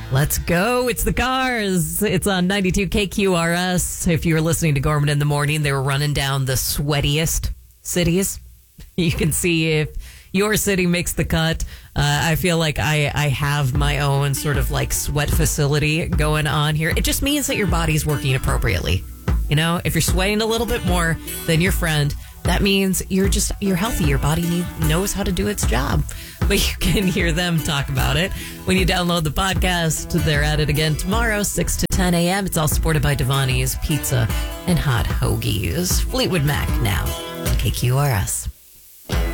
Let's go. It's the Cars. It's on 92 KQRS. If you were listening to Gorman in the morning, they were running down the sweatiest cities. You can see if your city makes the cut. I feel like I have my own sort of like sweat facility going on here. It just means that your body's working appropriately. You know, if you're sweating a little bit more than your friend, that means you're healthy. Your body knows how to do its job. But you can hear them talk about it when you download the podcast. They're at it again tomorrow, 6 to 10 a.m. It's all supported by Devani's Pizza and Hot Hoagies. Fleetwood Mac now on KQRS.